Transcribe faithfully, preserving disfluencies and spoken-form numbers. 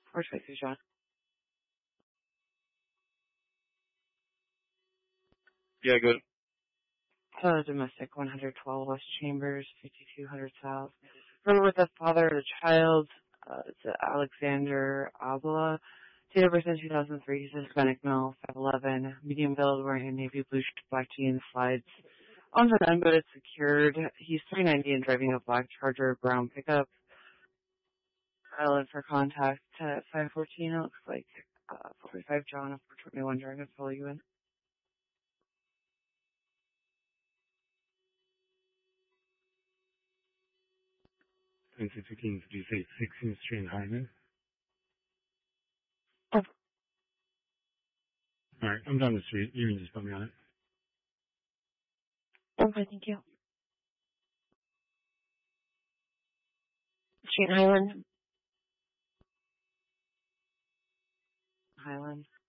Or twenty-three, John. Yeah, good. Uh, domestic, one hundred twelve West Chambers, fifty-two hundred South. Further with the father of the child, uh, it's Alexander Avila. Date of birth in two thousand three. He's Hispanic male, five eleven, medium build, wearing a navy blue black jeans, slides on the gun, but it's secured. He's three ninety and driving a black Charger brown pickup. Island for contact at five fourteen. It looks like uh, forty-five John of four twenty-one. Dragon, follow you in. twenty-six fifteen, did you say sixteenth Street in Hyman? Oh. Alright, I'm down the street. You can just put me on it. Okay, thank you. Street Highland. Highland.